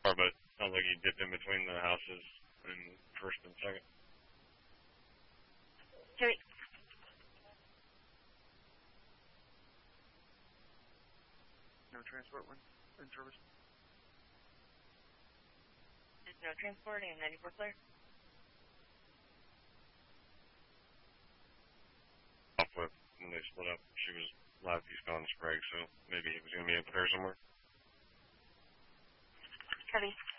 but sounds like he dipped in between the houses in first and second. Joey. No transport one in service. There's no transport and 94 clear. Off with when they split up, she was live east on Sprague, so maybe he was going to be up there somewhere. Copy.